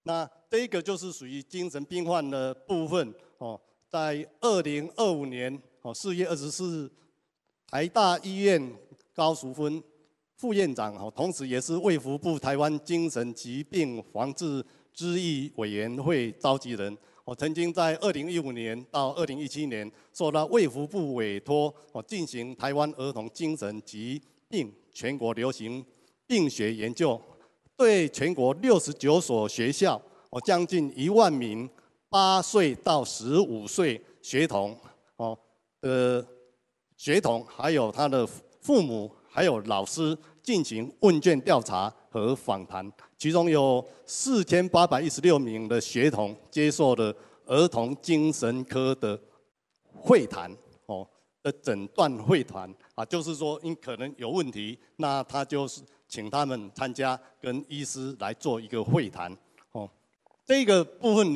那这个就是属于精神病患的部分哦，在2025年4月24日，台大医院高淑芬副院长同时也是卫福部台湾精神疾病防治咨议委员会召集人。我曾经在2015年到2017年受到卫福部委托，进行台湾儿童精神疾病全国流行病学研究，对全国69所学校，将近1万名8岁到15岁学童，的学童还有他的父母还有老师进行问卷调查和访谈，其中有4816名的学童接受了儿童精神科的会谈的诊断会谈就是说因可能有问题，那他就是请他们参加跟医师来做一个会谈这个部分你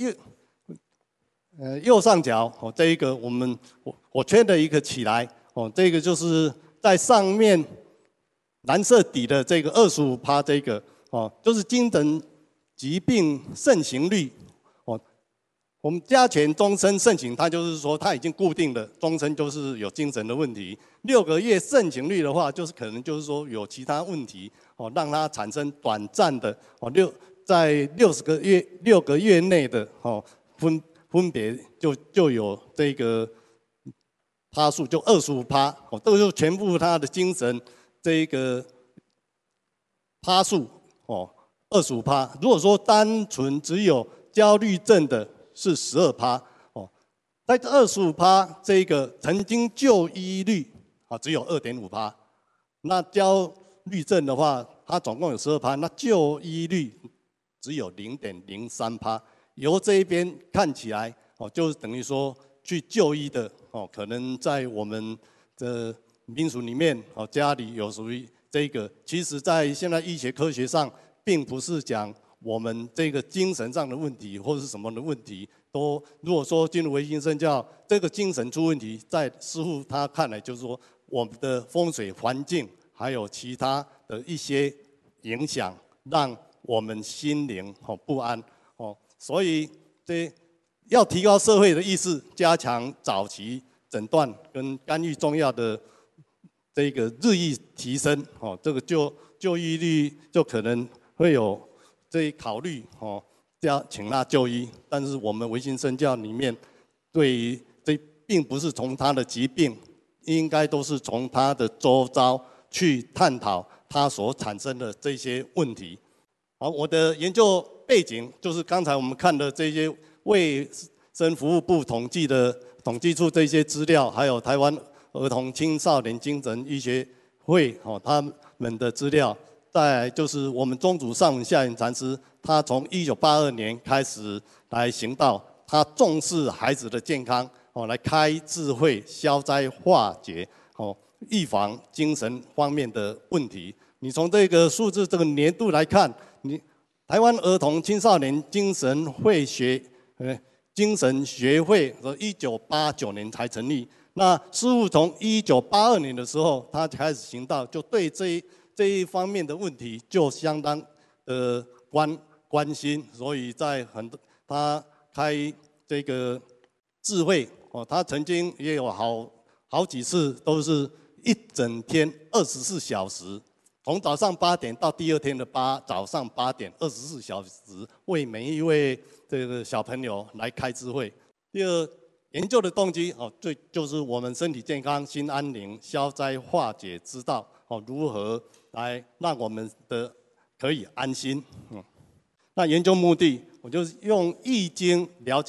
右上角这一个我圈了一个起来这个就是在上面蓝色底的这个25%这个就是精神疾病盛行率我们加权终身盛行，它就是说它已经固定的终身就是有精神的问题。6个月盛行率的话，就是可能就是说有其他问题让它产生短暂的在6个月内的分别就有这个趴数就25%这个就全部它的精神这个趴数25%。如果说单纯只有焦虑症的是12%在25%这个曾经就医率只有2.5%，那焦虑症的话，它总共有12%，那就医率只有0.03%。由这一边看起来就是等于说去就医的可能在我们的民俗里面家里有属于这个，其实在现在医学科学上，并不是讲我们这个精神上的问题或是什么的问题，如果说进入维新圣教，这个精神出问题，在师父他看来就是说我们的风水环境还有其他的一些影响，让我们心灵不安所以要提高社会的意识，加强早期诊断跟干预重要的这个日益提升这个就医率就可能会有考虑请他就医，但是我们维新圣教里面对于并不是从他的疾病，应该都是从他的周遭去探讨他所产生的这些问题。好，我的研究背景就是刚才我们看的这些卫生服务部统计出这些资料，还有台湾儿童青少年精神医学会他们的资料。再来就是我们宗主上人下元禅师，他从1982年开始来行道，他重视孩子的健康来开智慧消灾化解预防精神方面的问题。你从这个数字这个年度来看，台湾儿童青少年精神精神学会1989年才成立。那师父从1982年的时候，他开始行道，就对这一方面的问题就相当的关心，所以在他开这个智慧他曾经也有好几次都是一整天24小时，从早上8点到第二天的早上8点，24小时为每一位这个小朋友来开智慧。第二，研究的动机就是我们身体健康、心安宁、消灾化解之道如何来让我们可以安心那研究目的，我就是用易经了解